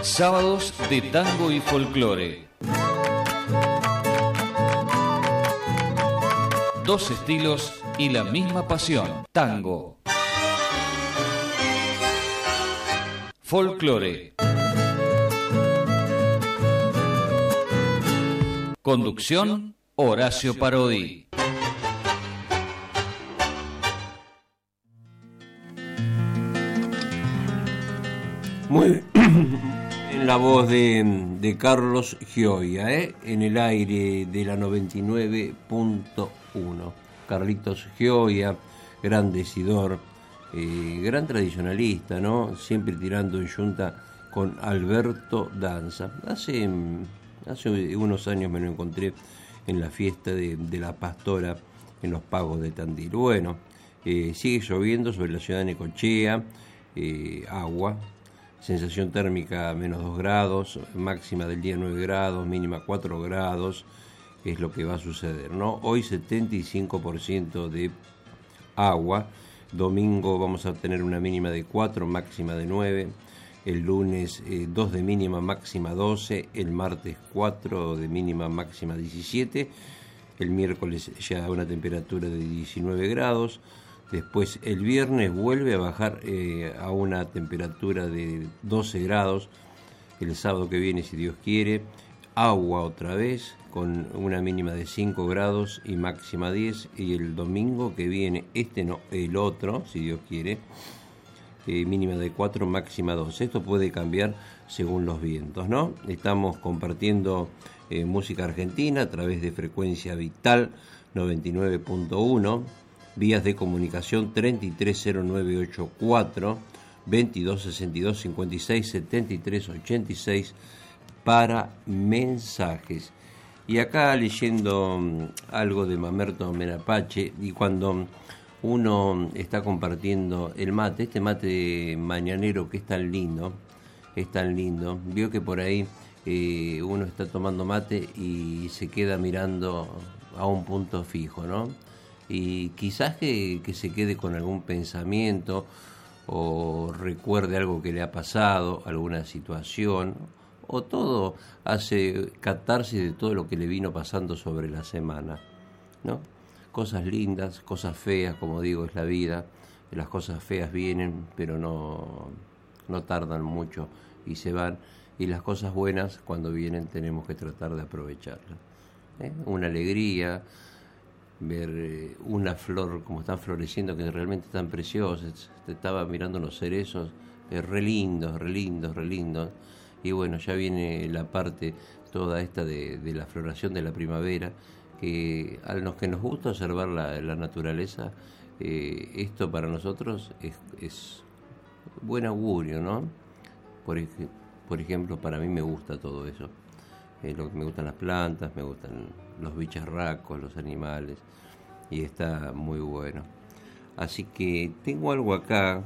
Sábados de tango y folclore. Dos estilos y la misma pasión. Tango. Folclore. Conducción, Horacio Parodi. Muy en la voz de Carlos Gioia, en el aire de la 99.1. Carlitos Gioia, gran decidor, gran tradicionalista, ¿no? Siempre tirando en yunta con Alberto Danza. Hace unos años me lo encontré en la fiesta de la Pastora en los Pagos de Tandil. Bueno, sigue lloviendo sobre la ciudad de Necochea, agua. Sensación térmica menos 2 grados, máxima del día 9 grados, mínima 4 grados, es lo que va a suceder, ¿no? Hoy 75% de agua, domingo vamos a tener una mínima de 4, máxima de 9, el lunes 2 de mínima, máxima 12, el martes 4 de mínima, máxima 17, el miércoles ya una temperatura de 19 grados, después el viernes vuelve a bajar a una temperatura de 12 grados. El sábado que viene, si Dios quiere, agua otra vez con una mínima de 5 grados y máxima 10. Y el domingo que viene, el otro, si Dios quiere, mínima de 4, máxima 12. Esto puede cambiar según los vientos, ¿no? Estamos compartiendo música argentina a través de Frecuencia Vital 99.1. Vías de comunicación 330984, 2262 56 73 86 para mensajes. Y acá leyendo algo de Mamerto Menapache, y cuando uno está compartiendo el mate, este mate mañanero que es tan lindo, vio que por ahí uno está tomando mate y se queda mirando a un punto fijo, ¿no? Y quizás que se quede con algún pensamiento o recuerde algo que le ha pasado, alguna situación, o todo hace catarsis de todo lo que le vino pasando sobre la semana, ¿no? Cosas lindas, cosas feas, como digo, es la vida. Las cosas feas vienen, pero no tardan mucho y se van. Y las cosas buenas, cuando vienen, tenemos que tratar de aprovecharlas. Una alegría, ver una flor como están floreciendo, que realmente están preciosas. Estaba mirando unos cerezos re lindos. Y bueno, ya viene la parte toda esta de la floración de la primavera, que a los que nos gusta observar la naturaleza, esto para nosotros es buen augurio, ¿no? Por ejemplo, para mí me gusta todo eso. Me gustan las plantas, me gustan los bicharracos, los animales, y está muy bueno. Así que tengo algo acá